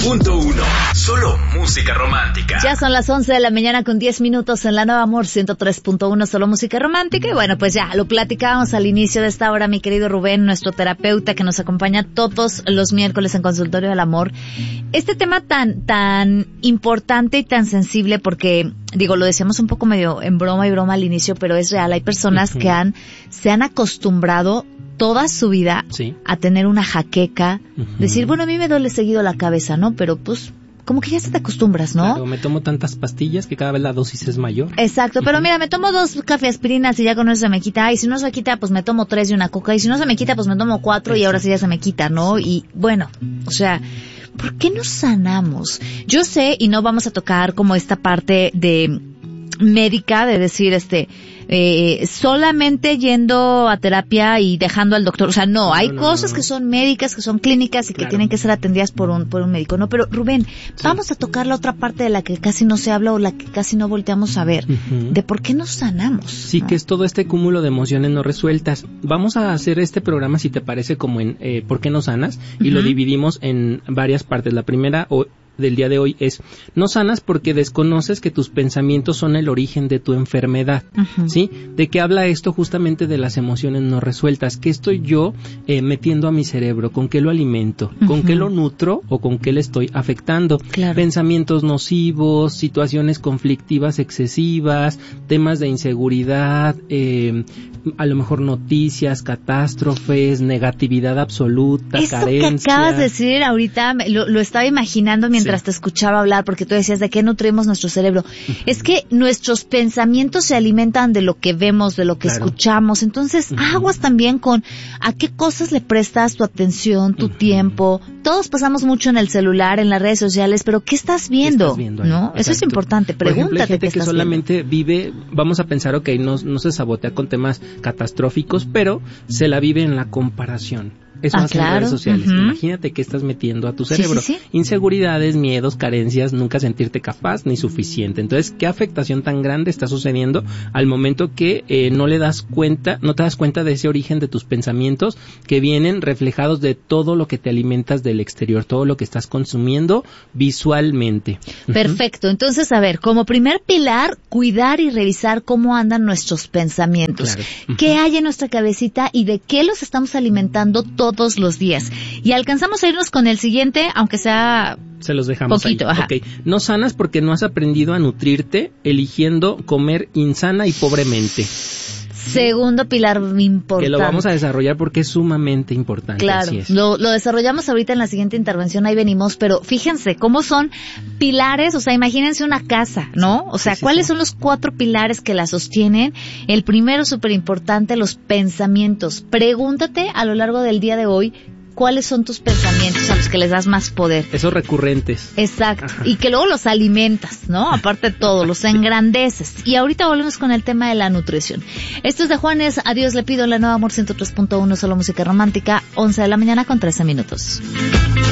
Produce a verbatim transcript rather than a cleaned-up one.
punto uno. Solo música romántica. Ya son las once de la mañana con diez minutos en la Nueva Amor ciento tres punto uno, solo música romántica. Y bueno, pues ya lo platicábamos al inicio de esta hora, mi querido Rubén, nuestro terapeuta que nos acompaña todos los miércoles en Consultorio del Amor. Este tema tan, tan importante y tan sensible porque, digo, lo decíamos un poco medio en broma y broma al inicio, pero es real. Hay personas uh-huh. que han, se han acostumbrado toda su vida sí. a tener una jaqueca, uh-huh. decir, bueno, a mí me duele seguido la cabeza, ¿no? Pero pues, como que ya se te acostumbras, ¿no? Claro, me tomo tantas pastillas que cada vez la dosis es mayor. Exacto, pero uh-huh. mira, me tomo dos cafeaspirinas y ya con eso se me quita, y si no se me quita, pues me tomo tres y una coca, y si no se me quita, pues me tomo cuatro Exacto. y ahora sí ya se me quita, ¿no? Y bueno, o sea, ¿por qué no sanamos? Yo sé, y no vamos a tocar como esta parte de médica, de decir, este, eh, solamente yendo a terapia y dejando al doctor, o sea, no, hay no, no, cosas no, no. que son médicas, que son clínicas y claro. que tienen que ser atendidas por un, por un médico, ¿no? Pero, Rubén, sí. vamos a tocar la otra parte de la que casi no se habla o la que casi no volteamos a ver, uh-huh. de por qué nos sanamos. Sí, ¿no? Que es todo este cúmulo de emociones no resueltas. Vamos a hacer este programa, si te parece, como en eh, ¿por qué no sanas? Y uh-huh. lo dividimos en varias partes. La primera, o del día de hoy es, no sanas porque desconoces que tus pensamientos son el origen de tu enfermedad, uh-huh. ¿sí? ¿De qué habla esto? Justamente de las emociones no resueltas. ¿Qué estoy yo eh, metiendo a mi cerebro? ¿Con qué lo alimento? Uh-huh. ¿Con qué lo nutro o con qué le estoy afectando? Claro. Pensamientos nocivos, situaciones conflictivas excesivas, temas de inseguridad, eh, a lo mejor noticias, catástrofes, negatividad absoluta, Esto carencia. Esto que acabas de decir ahorita, lo, lo estaba imaginando mientras mientras sí. te escuchaba hablar, porque tú decías de qué nutrimos nuestro cerebro. Uh-huh. Es que nuestros pensamientos se alimentan de lo que vemos, de lo que claro. escuchamos. Entonces, uh-huh. aguas también con a qué cosas le prestas tu atención, tu uh-huh. tiempo. Todos pasamos mucho en el celular, en las redes sociales, pero ¿qué estás viendo? ¿Qué estás viendo ¿no? Exacto. Eso es importante. Pregúntate. Por ejemplo, hay gente qué que estás solamente viendo. vive, vamos a pensar, ok, no, no se sabotea con temas catastróficos, pero se la vive en la comparación. Eso ah, hace claro. en redes sociales. Uh-huh. Imagínate qué estás metiendo a tu cerebro. Sí, sí, sí. Inseguridades, miedos, carencias, nunca sentirte capaz ni suficiente. Entonces, ¿qué afectación tan grande está sucediendo al momento que eh, no le das cuenta, no te das cuenta de ese origen de tus pensamientos que vienen reflejados de todo lo que te alimentas del exterior, todo lo que estás consumiendo visualmente? Perfecto. Uh-huh. Entonces, a ver, como primer pilar, cuidar y revisar cómo andan nuestros pensamientos. Claro. Uh-huh. ¿Qué hay en nuestra cabecita y de qué los estamos alimentando todo todos los días? Y alcanzamos a irnos con el siguiente, aunque sea se los dejamos poquito, ahí. Ajá. Okay. No sanas porque no has aprendido a nutrirte eligiendo comer insana y pobremente. Segundo pilar importante. Que lo vamos a desarrollar porque es sumamente importante. Claro, así es. Lo, lo desarrollamos ahorita en la siguiente intervención, ahí venimos, pero fíjense cómo son pilares, o sea, imagínense una casa, ¿no? O sea, sí, sí, ¿cuáles sí. son los cuatro pilares que la sostienen? El primero, súper importante, los pensamientos. Pregúntate a lo largo del día de hoy, ¿cuáles son tus pensamientos a los que les das más poder? Esos recurrentes. Exacto. Ajá. Y que luego los alimentas, ¿no? Aparte de todo, los engrandeces. Y ahorita volvemos con el tema de la nutrición. Esto es de Juanes. A Dios le pido en la Nueva Amor ciento tres punto uno, solo música romántica. once de la mañana con trece minutos.